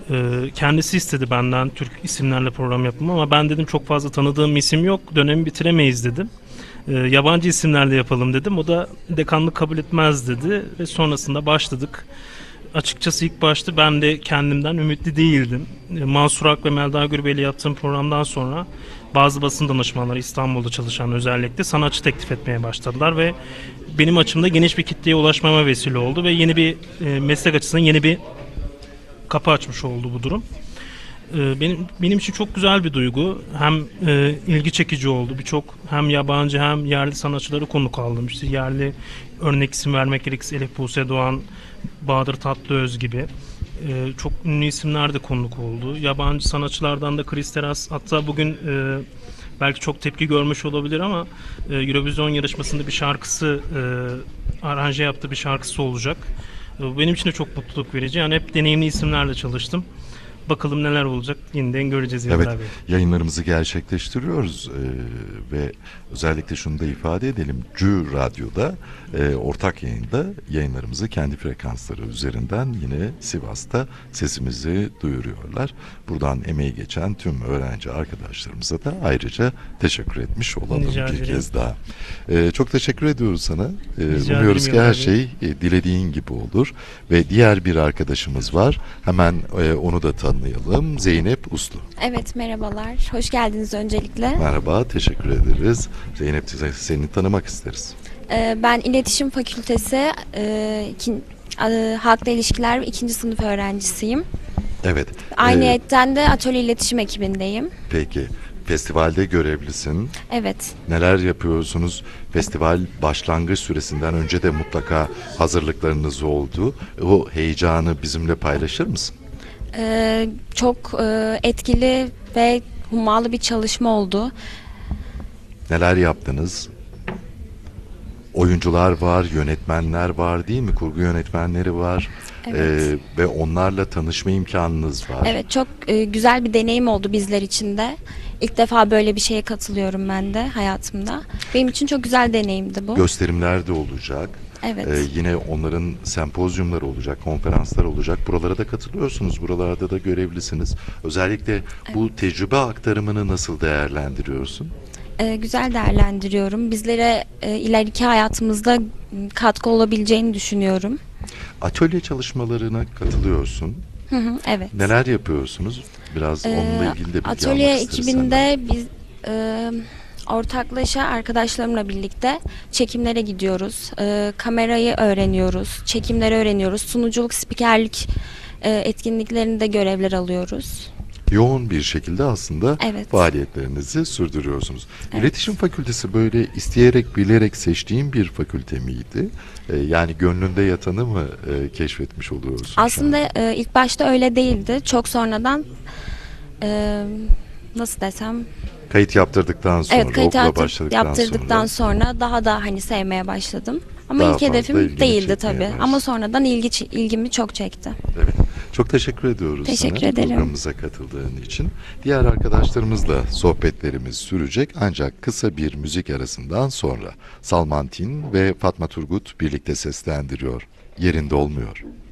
Kendisi istedi benden Türk isimlerle program yapmamı ama ben dedim çok fazla tanıdığım isim yok. Dönemi bitiremeyiz dedim. Yabancı isimlerle yapalım dedim. O da dekanlık kabul etmez dedi ve sonrasında başladık. Açıkçası ilk başta ben de kendimden ümitli değildim. Mansur Ak ve Melda Gürbey ile yaptığım programdan sonra bazı basın danışmanları İstanbul'da çalışan özellikle sanatçı teklif etmeye başladılar ve benim açımda geniş bir kitleye ulaşmama vesile oldu ve yeni bir meslek açısından yeni bir kapı açmış oldu bu durum. Benim için çok güzel bir duygu. Hem ilgi çekici oldu. Birçok hem yabancı hem yerli sanatçıları konuk aldım. İşte yerli örnek isim vermek gerekirse Elif Buse Doğan, Bahadır Tatlıöz gibi çok ünlü isimler de konuk oldu. Yabancı sanatçılardan da Chris Teras, hatta bugün belki çok tepki görmüş olabilir ama Eurovision yarışmasında bir şarkısı aranje yaptığı bir şarkısı olacak. Benim için de çok mutluluk verici. Yani hep deneyimli isimlerle çalıştım. Bakalım neler olacak, yeniden göreceğiz Evet, Yıllar Bey. yayınlarımızı gerçekleştiriyoruz ve özellikle şunu da ifade edelim. Cü Radyo'da ortak yayında yayınlarımızı kendi frekansları üzerinden yine Sivas'ta sesimizi duyuruyorlar. Buradan emeği geçen tüm öğrenci arkadaşlarımıza da ayrıca teşekkür etmiş olalım bir kez daha. Çok teşekkür ediyoruz sana. Umuyoruz ki her şey dilediğin gibi olur ve diğer bir arkadaşımız var. Hemen onu da tanıyalım. Zeynep Uslu. Evet, merhabalar. Hoş geldiniz öncelikle. Merhaba, teşekkür ederiz. Zeynep, seni tanımak isteriz. Ben İletişim Fakültesi Halkla İlişkiler 2. sınıf öğrencisiyim. Evet. Ayrıyeten de atölye iletişim ekibindeyim. Peki, festivalde görevlisin. Evet. Neler yapıyorsunuz? Festival başlangıç süresinden önce de mutlaka hazırlıklarınız oldu. O heyecanı bizimle paylaşır mısın? Çok etkili ve hummalı bir çalışma oldu. Neler yaptınız? Oyuncular var, yönetmenler var değil mi? Kurgu yönetmenleri var. Evet. Ve onlarla tanışma imkanınız var. Evet, çok güzel bir deneyim oldu bizler için de. İlk defa böyle bir şeye katılıyorum ben de hayatımda. Benim için çok güzel deneyimdi bu. Gösterimler de olacak. Evet. Yine onların sempozyumları olacak, konferanslar olacak. Buralara da katılıyorsunuz, buralarda da görevlisiniz. Özellikle bu tecrübe aktarımını nasıl değerlendiriyorsun? Güzel değerlendiriyorum. Bizlere ileriki hayatımızda katkı olabileceğini düşünüyorum. Atölye çalışmalarına katılıyorsun. Evet. Neler yapıyorsunuz? Biraz onunla ilgili de bilgi Atölye almak isteriz ekibinde senden. biz ortaklaşa arkadaşlarımla birlikte çekimlere gidiyoruz. Kamerayı öğreniyoruz, çekimleri öğreniyoruz. Sunuculuk, spikerlik etkinliklerinde görevler alıyoruz. Yoğun bir şekilde aslında Evet. faaliyetlerinizi sürdürüyorsunuz. Evet. İletişim Fakültesi böyle isteyerek, bilerek seçtiğin bir fakülte miydi? Yani gönlünde yatanı mı keşfetmiş oluyorsun şu Aslında an? ilk başta öyle değildi. Çok sonradan nasıl desem, Kayıt yaptırdıktan sonra, evet, kayıt okula başladıktan yaptırdıktan sonra. sonra daha da hani sevmeye başladım. Ama Daha ilk fazla hedefim ilgini değildi çekmeye tabii. başladı. Ama sonradan ilgimi çok çekti. Evet. Çok teşekkür ediyoruz Teşekkür sana ederim. programımıza katıldığın için. Diğer arkadaşlarımızla sohbetlerimiz sürecek ancak kısa bir müzik arasından sonra Salman Tin ve Fatma Turgut birlikte seslendiriyor. Yerinde olmuyor.